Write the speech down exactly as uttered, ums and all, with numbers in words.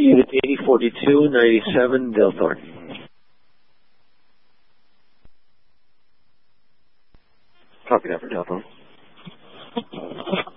Unit eighty forty-two ninety-seven, Delthorn. Copy that for Delthorn.